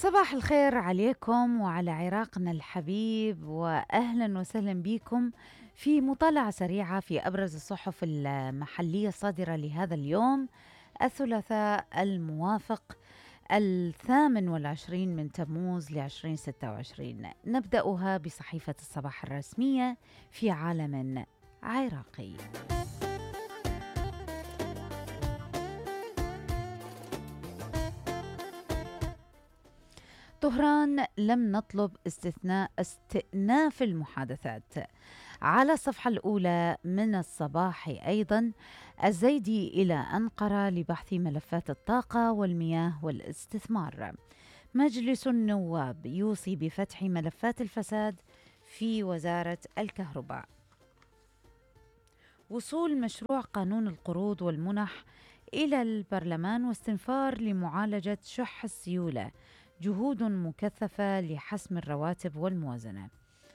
صباح الخير عليكم وعلى عراقنا الحبيب، وأهلا وسهلا بكم في مطالعة سريعة في أبرز الصحف المحلية الصادرة لهذا اليوم الثلاثاء الموافق 28 من تموز 2026. نبدأها بصحيفة الصباح الرسمية في عالم عراقي. طهران لم نطلب استئناف المحادثات. على الصفحة الأولى من الصباح أيضا الزيدي إلى أنقرة لبحث ملفات الطاقة والمياه والاستثمار. مجلس النواب يوصي بفتح ملفات الفساد في وزارة الكهرباء. وصول مشروع قانون القروض والمنح إلى البرلمان واستنفار لمعالجة شح السيولة. جهود مكثفة لحسم الرواتب والموازنة.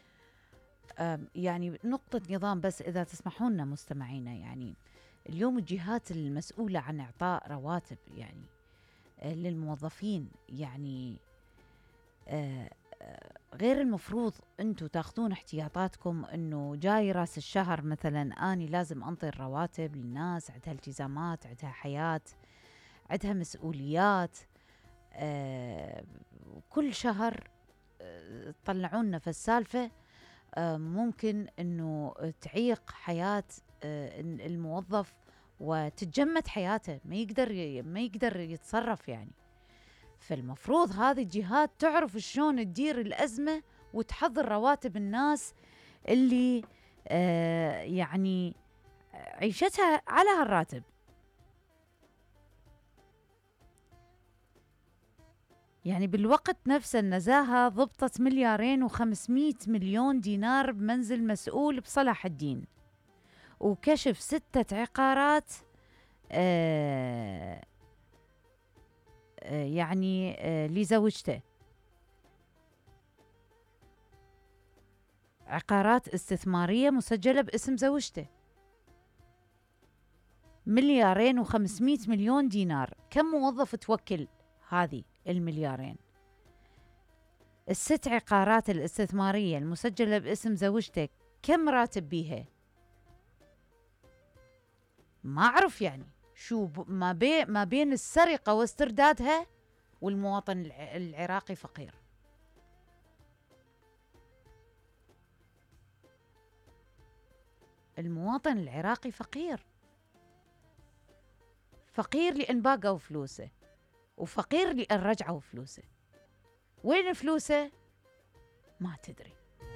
يعني نقطة نظام بس إذا تسمحون لنا مستمعينا، يعني اليوم الجهات المسؤولة عن إعطاء رواتب يعني للموظفين، يعني غير المفروض أنتوا تاخذون احتياطاتكم أنه جاي راس الشهر مثلا أني لازم أنطي رواتب للناس، عندها التزامات، عندها حياة، عندها مسؤوليات. كل شهر تطلعونا في السالفة ممكن أنه تعيق حياة الموظف وتتجمد حياته، ما يقدر يتصرف يعني. فالمفروض هذه الجهات تعرف شلون تدير الأزمة وتحضر رواتب الناس اللي يعني عيشتها على هالراتب. يعني بالوقت نفسه النزاهة ضبطت 2,500,000,000 دينار بمنزل مسؤول بصلاح الدين، وكشف 6 عقارات يعني لزوجته، عقارات استثمارية مسجلة باسم زوجته. 2,500,000,000 دينار. كم موظف توكل هذه المليارين؟ ال6 عقارات الاستثمارية المسجلة باسم زوجتك كم راتب بيها؟ ما أعرف يعني شو ما بين السرقة واستردادها، والمواطن العراقي فقير. المواطن العراقي فقير لأن باقوا فلوسه، وفقير لأن رجعوا فلوسه. وين فلوسه؟ ما تدري.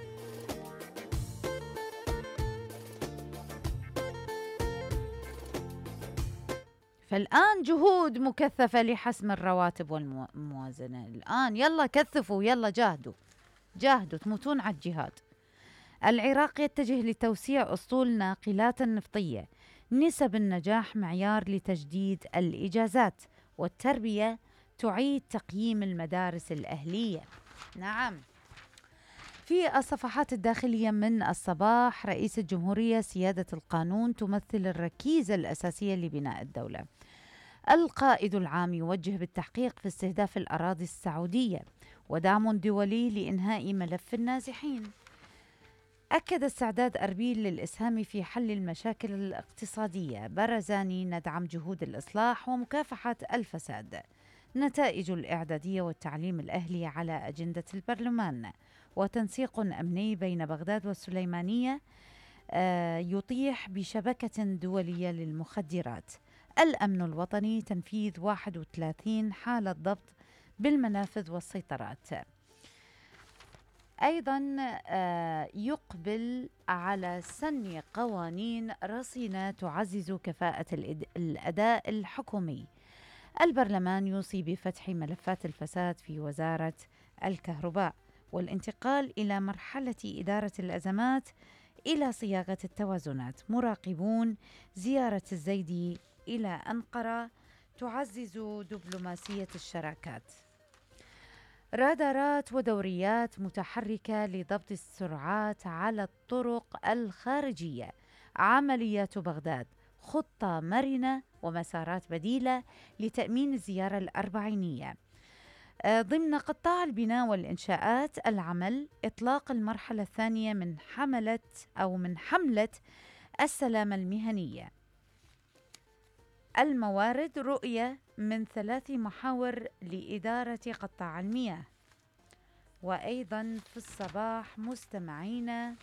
فالآن جهود مكثفة لحسم الرواتب والموازنة. الآن يلا كثفوا، يلا جاهدوا تموتون على الجهاد. العراق يتجه لتوسيع أسطول ناقلات النفطية. نسب النجاح معيار لتجديد الإجازات. والتربية تعيد تقييم المدارس الأهلية. نعم. في الصفحات الداخلية من الصباح، رئيس الجمهورية سيادة القانون تمثل الركيزة الأساسية لبناء الدولة. القائد العام يوجه بالتحقيق في استهداف الأراضي السعودية. ودعم دولي لإنهاء ملف النازحين. أكد استعداد أربيل للإسهام في حل المشاكل الاقتصادية. برزاني ندعم جهود الإصلاح ومكافحة الفساد. نتائج الإعدادية والتعليم الأهلي على أجندة البرلمان. وتنسيق أمني بين بغداد والسليمانية يطيح بشبكة دولية للمخدرات. الأمن الوطني تنفيذ 31 حالة ضبط بالمنافذ والسيطرات. أيضا يقبل على سن قوانين رصينة تعزز كفاءة الأداء الحكومي. البرلمان يوصي بفتح ملفات الفساد في وزارة الكهرباء، والانتقال إلى مرحلة إدارة الأزمات إلى صياغة التوازنات. مراقبون زيارة الزيدي إلى أنقرة تعزز دبلوماسية الشراكات. رادارات ودوريات متحركة لضبط السرعات على الطرق الخارجية. عمليات بغداد خطة مرنة ومسارات بديلة لتأمين الزيارة الأربعينية. ضمن قطاع البناء والإنشاءات العمل إطلاق المرحلة الثانية من حملة السلامة المهنية. الموارد رؤية من 3 محاور لإدارة قطاع المياه. وأيضا في الصباح مستمعينا،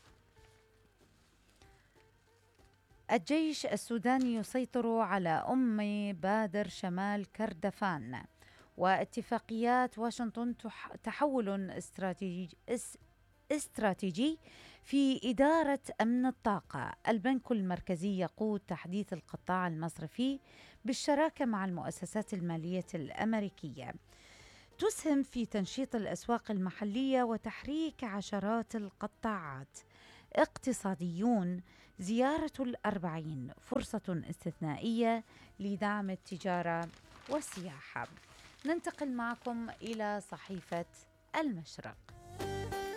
الجيش السوداني يسيطر على بادر شمال كردفان، واتفاقيات واشنطن تحول استراتيجي في إدارة أمن الطاقة. البنك المركزي يقود تحديث القطاع المصرفي بالشراكة مع المؤسسات المالية الأمريكية، تسهم في تنشيط الأسواق المحلية وتحريك عشرات القطاعات. اقتصاديون، زيارة ال40 فرصة استثنائية لدعم التجارة والسياحة. ننتقل معكم إلى صحيفة المشرق.